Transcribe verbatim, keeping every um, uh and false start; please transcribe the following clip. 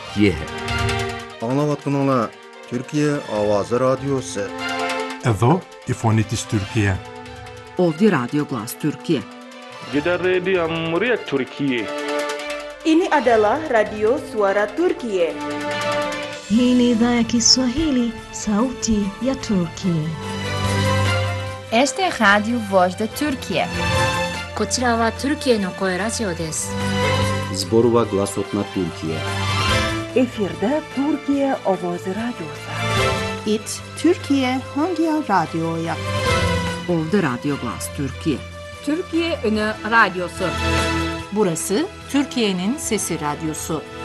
Türkiye. Anlavatkanlar Türkiye Avazı Radyosu. Edo İfonitis Türkiye. Ovdje Radio Glas Türkiye. Gidan Rediyon Muryar Türkiye. Ini adalah Radio Suara Turkiye. Hii ni idhaa ya Kiswahili, sauti ya Turkiye. Este es Radio Voz de Turkiye. こちらはトルキエの声ラジオです。 Zborova Glasotna Türkiye. Efirde Türkiye Avazı Radyosu. İt Türkiye Hangi Radyo'ya? Ovdje Radio Glas Türkiye. Türkiye Ünü Radyosu. Burası Türkiye'nin Sesi Radyosu.